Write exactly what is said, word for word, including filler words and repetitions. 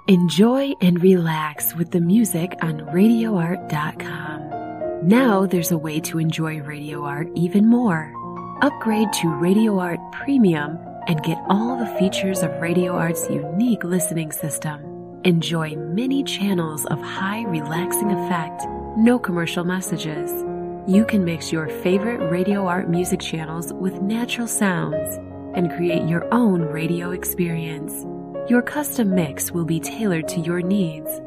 Enjoy and relax with the music on radio art dot com. Now there's a way to enjoy Radio Art even more. Upgrade to Radio Art Premium and get all the features of Radio Art's unique listening system. Enjoy many channels of high relaxing effect, no commercial messages. You can mix your favorite Radio Art music channels with natural sounds and create your own radio experience. Your custom mix will be tailored to your needs